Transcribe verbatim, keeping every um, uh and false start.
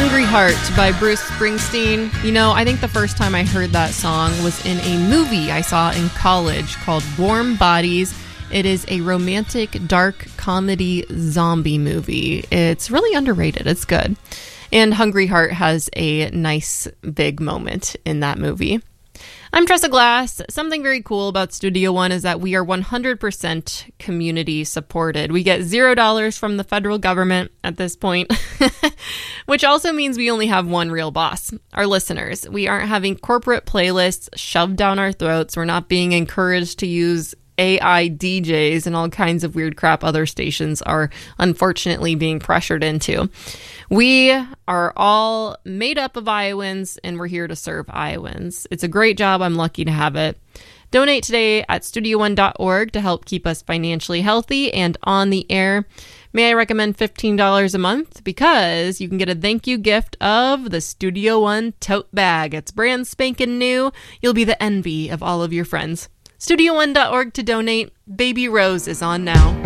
Hungry Heart by Bruce Springsteen. You know, I think the first time I heard that song was in a movie I saw in college called Warm Bodies. It is a romantic, dark comedy zombie movie. It's really underrated. It's good. And Hungry Heart has a nice big moment in that movie. I'm Tressa Glass. Something very cool about Studio One is that we are one hundred percent community supported. We get zero dollars from the federal government at this point, which also means we only have one real boss, our listeners. We aren't having corporate playlists shoved down our throats. We're not being encouraged to use A I D Js and all kinds of weird crap other stations are unfortunately being pressured into. We are all made up of Iowans, and we're here to serve Iowans. It's a great job. I'm lucky to have it. Donate today at studio one dot org to help keep us financially healthy and on the air. May I recommend fifteen dollars a month? Because you can get a thank you gift of the Studio One tote bag. It's brand spanking new. You'll be the envy of all of your friends. studio one dot org to donate. Baby Rose is on now.